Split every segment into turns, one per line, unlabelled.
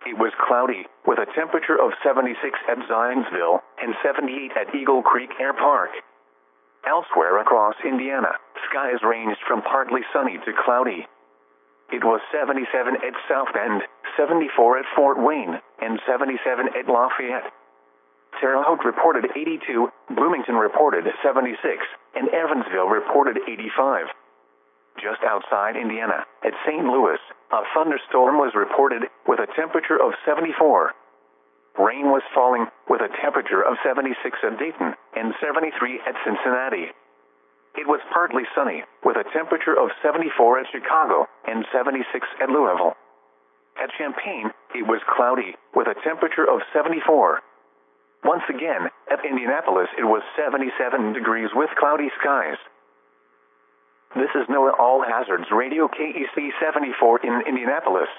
it was cloudy, with a temperature of 76 at Zionsville and 78 at Eagle Creek Air Park. Elsewhere across Indiana, skies ranged from partly sunny to cloudy. It was 77 at South Bend, 74 at Fort Wayne, and 77 at Lafayette. Terre Haute reported 82, Bloomington reported 76, and Evansville reported 85. Just outside Indiana, at St. Louis, a thunderstorm was reported with a temperature of 74. Rain was falling with a temperature of 76 at Dayton and 73 at Cincinnati. It was partly sunny with a temperature of 74 at Chicago and 76 at Louisville. At Champaign, it was cloudy with a temperature of 74. Once again, at Indianapolis it was 77 degrees with cloudy skies. This is NOAA All Hazards Radio KEC 74 in Indianapolis.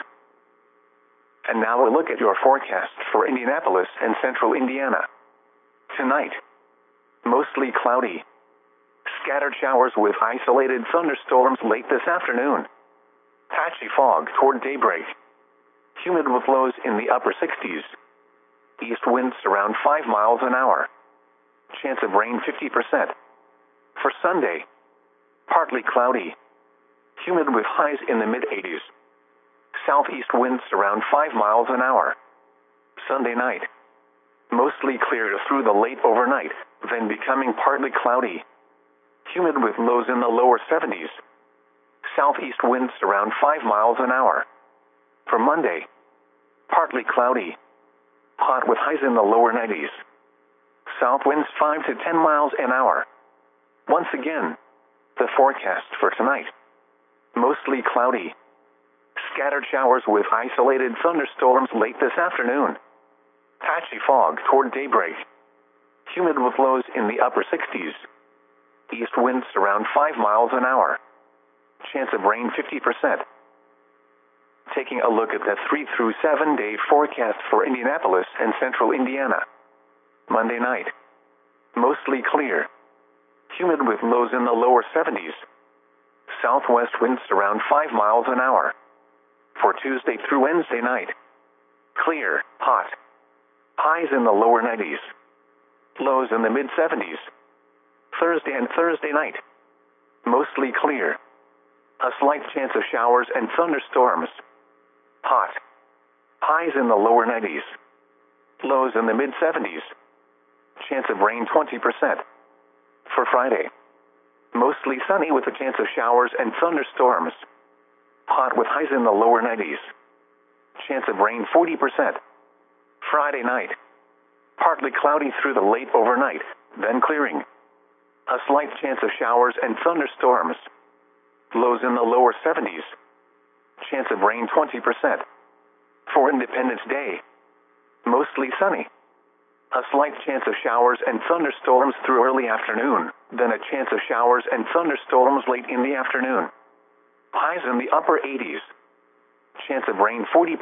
And now a look at your forecast for Indianapolis and central Indiana. Tonight, mostly cloudy. Scattered showers with isolated thunderstorms late this afternoon. Patchy fog toward daybreak. Humid with lows in the upper 60s. East winds around 5 miles an hour. Chance of rain 50%. For Sunday, partly cloudy. Humid with highs in the mid-80s. Southeast winds around 5 miles an hour. Sunday night, mostly clear through the late overnight, then becoming partly cloudy. Humid with lows in the lower 70s. Southeast winds around 5 miles an hour. For Monday, partly cloudy. Hot with highs in the lower 90s. South winds 5 to 10 miles an hour. Once again, the forecast for tonight. Mostly cloudy. Scattered showers with isolated thunderstorms late this afternoon. Patchy fog toward daybreak. Humid with lows in the upper 60s. East winds around 5 miles an hour. Chance of rain 50%. Taking a look at the 3 through 7 day forecast for Indianapolis and central Indiana. Monday night, mostly clear. Humid with lows in the lower 70s. Southwest winds around 5 miles an hour. For Tuesday through Wednesday night, clear, hot. Highs in the lower 90s. Lows in the mid-70s. Thursday and Thursday night, mostly clear. A slight chance of showers and thunderstorms. Hot. Highs in the lower 90s. Lows in the mid-70s. Chance of rain 20%. For Friday, mostly sunny with a chance of showers and thunderstorms. Hot with highs in the lower 90s. Chance of rain 40%. Friday night, partly cloudy through the late overnight, then clearing. A slight chance of showers and thunderstorms. Lows in the lower 70s. Chance of rain 20%. For Independence Day, mostly sunny. A slight chance of showers and thunderstorms through early afternoon, then a chance of showers and thunderstorms late in the afternoon. Highs in the upper 80s. Chance of rain 40%.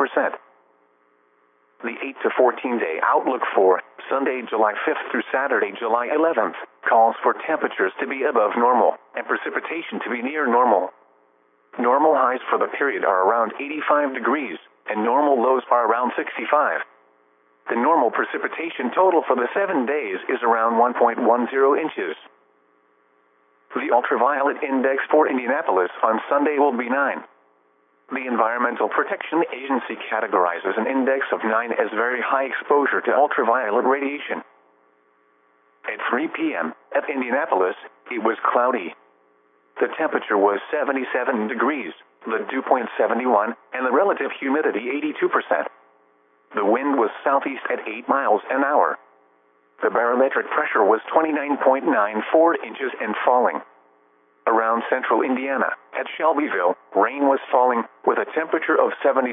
The 8 to 14 day outlook for Sunday, July 5th through Saturday, July 11th, calls for temperatures to be above normal and precipitation to be near normal. Normal highs for the period are around 85 degrees, and normal lows are around 65. The normal precipitation total for the 7 days is around 1.10 inches. The ultraviolet index for Indianapolis on Sunday will be 9. The Environmental Protection Agency categorizes an index of 9 as very high exposure to ultraviolet radiation. At 3 p.m. at Indianapolis, it was cloudy. The temperature was 77 degrees, the dew point 71, and the relative humidity 82%. The wind was southeast at 8 miles an hour. The barometric pressure was 29.94 inches and falling. Around central Indiana, at Shelbyville, rain was falling with a temperature of 76.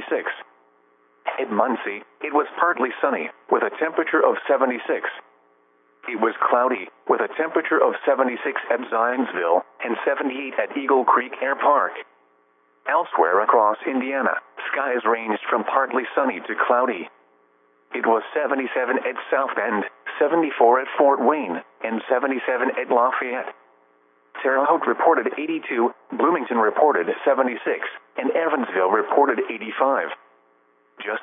At Muncie, it was partly sunny with a temperature of 76. It was cloudy with a temperature of 76 at Zionsville and 78 at Eagle Creek Air Park. Elsewhere across Indiana, skies ranged from partly sunny to cloudy. It was 77 at South Bend, 74 at Fort Wayne, and 77 at Lafayette. Terre Haute reported 82, Bloomington reported 76, and Evansville reported 85.